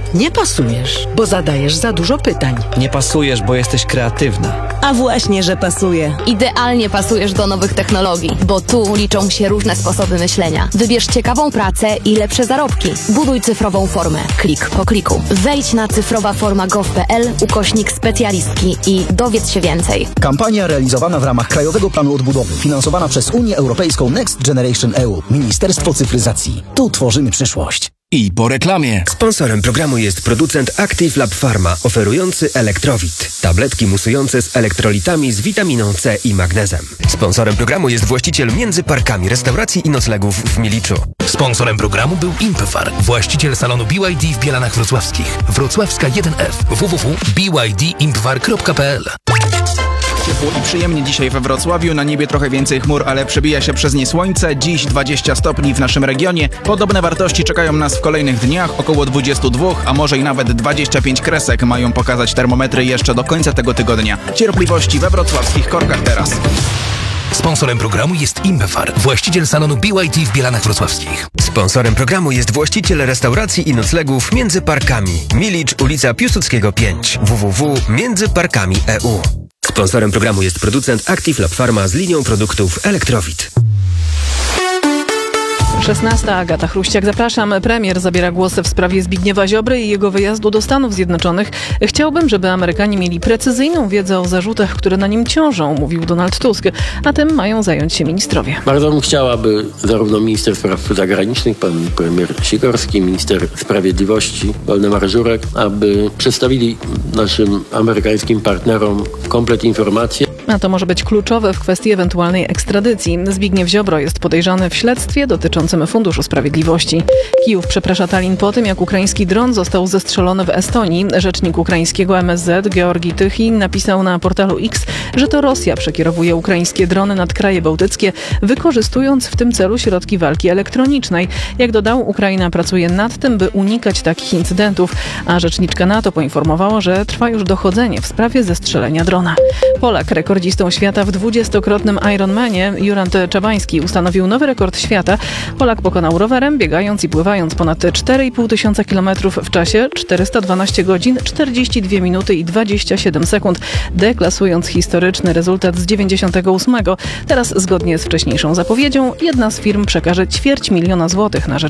Nie pasujesz, bo zadajesz za dużo pytań. Nie pasujesz, bo jesteś kreatywna. A właśnie, że pasuje. Idealnie pasujesz do nowych technologii, bo tu liczą się różne sposoby myślenia. Wybierz ciekawą pracę i lepsze zarobki. Buduj cyfrową formę. Klik po kliku. Wejdź na cyfrowaforma.gov.pl/specjalistki i dowiedz się więcej. Kampania realizowana w ramach Krajowego Planu Odbudowy, finansowana przez Unię Europejską Next Generation EU, Ministerstwo Cyfryzacji. Tu tworzymy przyszłość. I po reklamie. Sponsorem programu jest producent Active Lab Pharma, oferujący Elektrowit. Tabletki musujące z elektrolitami z witaminą C i magnezem. Sponsorem programu jest właściciel Między Parkami restauracji i noclegów w Miliczu. Sponsorem programu był Impefar, właściciel salonu BYD w Bielanach Wrocławskich. Wrocławska 1F. www.bydimpefar.pl. Ciepło i przyjemnie dzisiaj we Wrocławiu. Na niebie trochę więcej chmur, ale przebija się przez nie słońce. Dziś 20 stopni w naszym regionie. Podobne wartości czekają nas w kolejnych dniach. Około 22, a może i nawet 25 kresek mają pokazać termometry jeszcze do końca tego tygodnia. Cierpliwości we wrocławskich korkach teraz. Sponsorem programu jest Impefar, właściciel salonu BYD w Bielanach Wrocławskich. Sponsorem programu jest właściciel restauracji i noclegów Między Parkami. Milicz, ulica Piłsudskiego 5. www.międzyparkami.eu. Sponsorem programu jest producent Active Lab Pharma z linią produktów Elektrowit. 16. Agata Chruściak, zapraszam. Premier zabiera głos w sprawie Zbigniewa Ziobry i jego wyjazdu do Stanów Zjednoczonych. Chciałbym, żeby Amerykanie mieli precyzyjną wiedzę o zarzutach, które na nim ciążą, mówił Donald Tusk, a tym mają zająć się ministrowie. Bardzo bym chciał, aby zarówno minister spraw zagranicznych, pan premier Sikorski, minister sprawiedliwości, Waldemar Żurek, aby przedstawili naszym amerykańskim partnerom komplet informacji. A to może być kluczowe w kwestii ewentualnej ekstradycji. Zbigniew Ziobro jest podejrzany w śledztwie dotyczącym Funduszu Sprawiedliwości. Kijów przeprasza Tallin po tym, jak ukraiński dron został zestrzelony w Estonii. Rzecznik ukraińskiego MSZ Georgi Tychin napisał na portalu X, że to Rosja przekierowuje ukraińskie drony nad kraje bałtyckie, wykorzystując w tym celu środki walki elektronicznej. Jak dodał, Ukraina pracuje nad tym, by unikać takich incydentów, a rzeczniczka NATO poinformowała, że trwa już dochodzenie w sprawie zestrzelenia drona. Polak, rekordzistą świata w 20-krotnym Ironmanie, Jurand Czabański ustanowił nowy rekord świata. Polak pokonał rowerem, biegając i pływając ponad 4,5 tysiąca kilometrów w czasie 412 godzin, 42 minuty i 27 sekund, deklasując historyczny rezultat z 98. Teraz, zgodnie z wcześniejszą zapowiedzią, jedna z firm przekaże $250 000 na rzecz